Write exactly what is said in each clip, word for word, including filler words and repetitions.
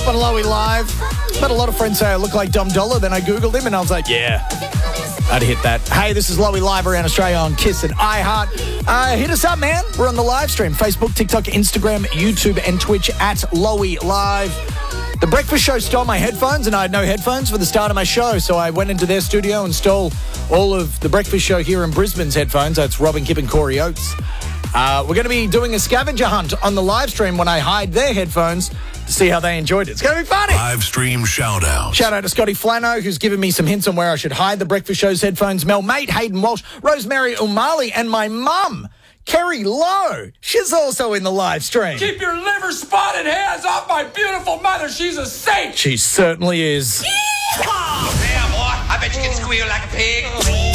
up on Lowy Live. Had a lot of friends say I look like Dom Dollar. Then I Googled him and I was like, yeah, I'd hit that. Hey, this is Lowy Live around Australia on Kiss and iHeart. Uh, hit us up, man. We're on the live stream. Facebook, TikTok, Instagram, YouTube, and Twitch at Lowy Live. The Breakfast Show stole my headphones, and I had no headphones for the start of my show, so I went into their studio and stole all of the Breakfast Show here in Brisbane's headphones. That's Robin, Kip, and Corey Oates. Uh, we're going to be doing a scavenger hunt on the live stream when I hide their headphones to see how they enjoyed it. It's going to be funny. Live stream shout-out. Shout out to Scotty Flano, who's given me some hints on where I should hide the Breakfast Show's headphones. Mel Mate, Hayden Walsh, Rosemary Umali, and my mum, Kerry Lowe. She's also in the live stream. Keep your liver-spotted hands off my beautiful mother. She's a saint. She certainly is. Yeehaw! Yeah, boy. I bet you can squeal like a pig.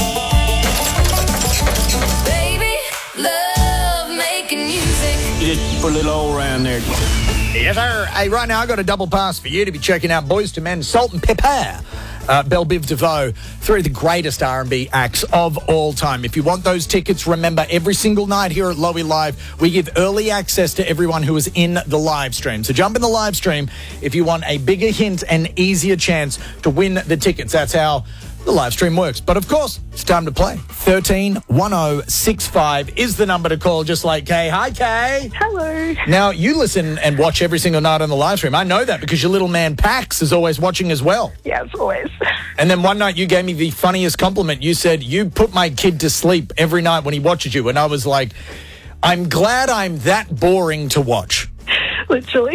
Baby, love making music. You just put a little hole around there. Yes, sir. Hey, right now I got a double pass for you to be checking out Boys to Men, Salt and Pepper. Uh, Belle Biv DeVoe, three of the greatest R and B acts of all time. If you want those tickets, remember, every single night here at Lowy Live, we give early access to everyone who is in the live stream. So jump in the live stream if you want a bigger hint and easier chance to win the tickets. That's how the live stream works. But of course, it's time to play. thirteen one oh six five is the number to call, just like Kay. Hi, Kay. Hello. Now, you listen and watch every single night on the live stream. I know that because your little man Pax is always watching as well. Yes, always. And then one night you gave me the funniest compliment. You said, you put my kid to sleep every night when he watches you. And I was like, I'm glad I'm that boring to watch. Literally.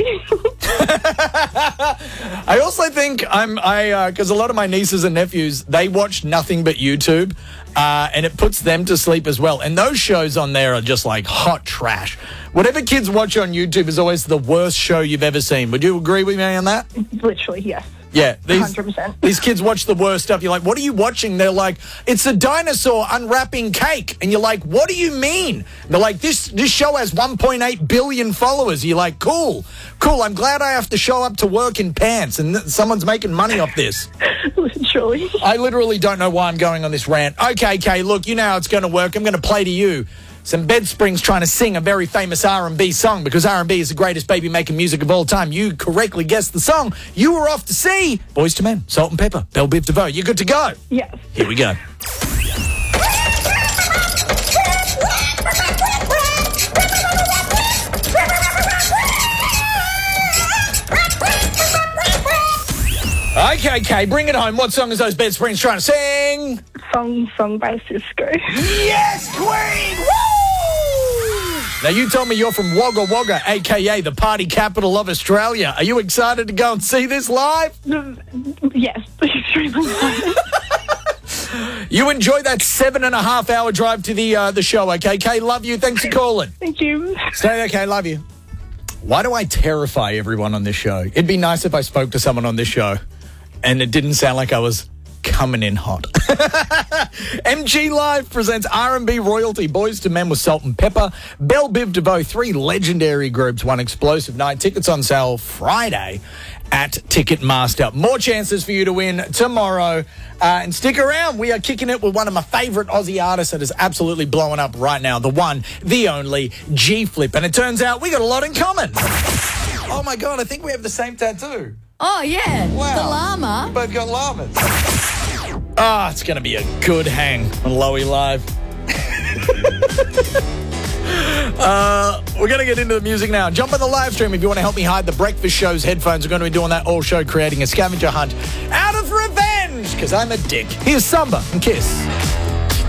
I also think I'm, I, because uh, a lot of my nieces and nephews, they watch nothing but YouTube, uh, and it puts them to sleep as well. And those shows on there are just like hot trash. Whatever kids watch on YouTube is always the worst show you've ever seen. Would you agree with me on that? Literally, yes. Yeah, these, one hundred percent. These kids watch the worst stuff. You're like, what are you watching? They're like, it's a dinosaur unwrapping cake. And you're like, what do you mean? And they're like, this this show has one point eight billion followers. You're like, cool, cool. I'm glad I have to show up to work in pants and th- someone's making money off this. Literally. I literally don't know why I'm going on this rant. Okay, Kay, look, you know how it's going to work. I'm going to play to you some Bed Springs trying to sing a very famous R and B song because R and B is the greatest baby-making music of all time. You correctly guessed the song. You were off to see Boys to Men, Salt and Pepper, Belle Biv DeVoe. You're good to go? Yes. Here we go. Okay, Kay, bring it home. What song is those Bed Springs trying to sing? Song, song by Cisco. Yes, Queen! Woo! Now, you told me you're from Wagga Wagga, a k a the party capital of Australia. Are you excited to go and see this live? Yes, extremely. You enjoy that seven and a half hour drive to the uh, the show, okay? Kay, love you. Thanks for calling. Thank you. Stay there, Kay. Love you. Why do I terrify everyone on this show? It'd be nice if I spoke to someone on this show and it didn't sound like I was coming in hot. M G Live presents R and B royalty, Boys to Men with Salt and Pepper, Belle Biv DeVoe, three legendary groups, one explosive night. Tickets on sale Friday at Ticketmaster. More chances for you to win tomorrow. Uh, and stick around. We are kicking it with one of my favourite Aussie artists that is absolutely blowing up right now. The one, the only, G-Flip. And it turns out we got a lot in common. Oh, my God. I think we have the same tattoo. Oh, yeah. Wow. The llama. Both got llamas. Ah, oh, it's going to be a good hang on Lowy Live. uh, we're going to get into the music now. Jump on the live stream if you want to help me hide the Breakfast Show's headphones. We're going to be doing that all show, creating a scavenger hunt out of revenge, because I'm a dick. Here's Samba and Kiss.